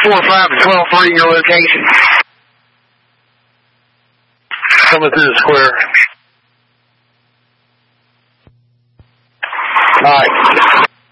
45 to 12-3 in your location. Coming through the square. All right.